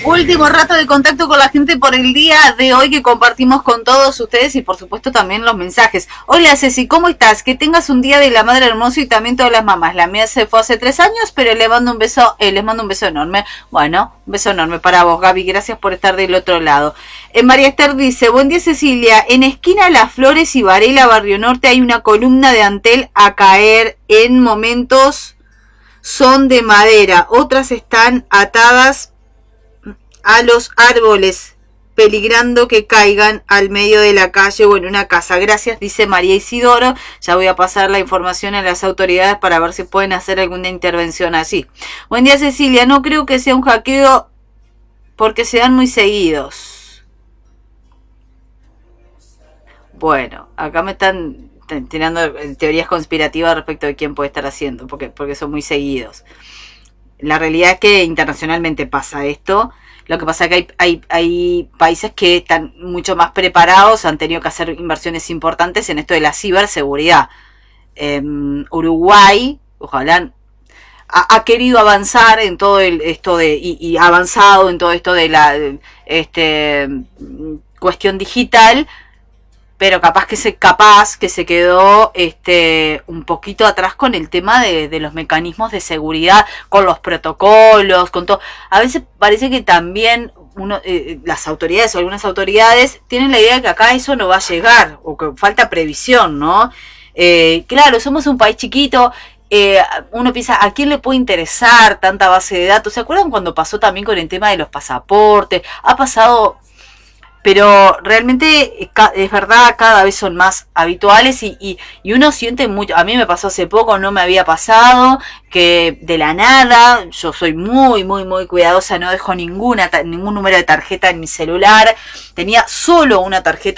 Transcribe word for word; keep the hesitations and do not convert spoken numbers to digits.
Último rato de contacto con la gente por el día de hoy que compartimos con todos ustedes y por supuesto también los mensajes. Hola Ceci, ¿cómo estás? Que tengas un día de la madre hermoso y también todas las mamás. La mía se fue hace tres años, pero le mando un beso, eh, les mando un beso enorme. Bueno, un beso enorme para vos, Gaby. Gracias por estar del otro lado. Eh, María Esther dice, buen día Cecilia, en esquina Las Flores y Varela, Barrio Norte, hay una columna de Antel a caer. En momentos son de madera, otras están atadas a los árboles, peligrando que caigan al medio de la calle o en una casa. Gracias, dice María Isidoro. Ya voy a pasar la información a las autoridades para ver si pueden hacer alguna intervención allí. Buen día Cecilia, no creo que sea un hackeo porque se dan muy seguidos. Bueno, acá me están tirando teorías conspirativas respecto de quién puede estar haciendo, porque, porque son muy seguidos. La realidad es que internacionalmente pasa esto. Lo que pasa es que hay, hay, hay países que están mucho más preparados, han tenido que hacer inversiones importantes en esto de la ciberseguridad. Eh, Uruguay, ojalá, ha, ha querido avanzar en todo el, esto de, y, y avanzado en todo esto de la este, cuestión digital, pero capaz que se, capaz que se quedó este, un poquito atrás con el tema de, de los mecanismos de seguridad, con los protocolos, con todo. A veces parece que también uno, eh, las autoridades o algunas autoridades tienen la idea de que acá eso no va a llegar, o que falta previsión, ¿no? Eh, claro, somos un país chiquito. Eh, uno piensa, ¿a quién le puede interesar tanta base de datos? ¿Se acuerdan cuando pasó también con el tema de los pasaportes? Ha pasado... Pero realmente es verdad, cada vez son más habituales y, y, y uno siente mucho. A mí me pasó hace poco, no me había pasado, que de la nada, yo soy muy, muy, muy cuidadosa, no dejo ninguna ningún número de tarjeta en mi celular. Tenía solo una tarjeta